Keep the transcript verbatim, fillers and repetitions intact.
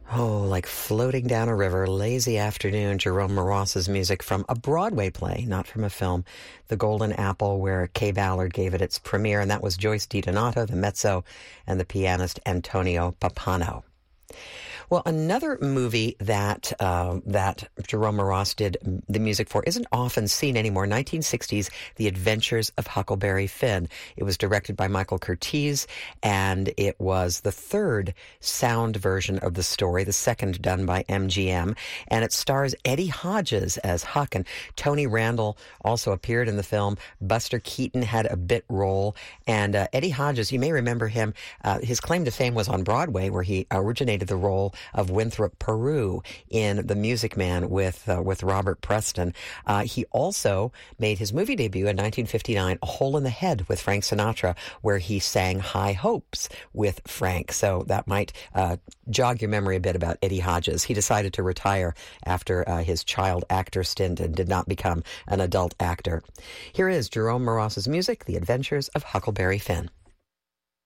Oh, like floating down a river, lazy afternoon, Jerome Moross's music from a Broadway play, not from a film, The Golden Apple, where Kay Ballard gave it its premiere, and that was Joyce DiDonato, the mezzo, and the pianist Antonio Pappano. Well, another movie that uh, that Jerome Moross did the music for isn't often seen anymore. nineteen sixties, The Adventures of Huckleberry Finn. It was directed by Michael Curtiz, and it was the third sound version of the story, the second done by M G M, and it stars Eddie Hodges as Huck, and Tony Randall also appeared in the film. Buster Keaton had a bit role, and uh, Eddie Hodges, you may remember him, uh, his claim to fame was on Broadway, where he originated the role of Winthrop Peru in The Music Man with uh, with Robert Preston. Uh, he also made his movie debut in nineteen fifty-nine, A Hole in the Head with Frank Sinatra, where he sang High Hopes with Frank. So that might uh, jog your memory a bit about Eddie Hodges. He decided to retire after uh, his child actor stint and did not become an adult actor. Here is Jerome Moross's music, The Adventures of Huckleberry Finn.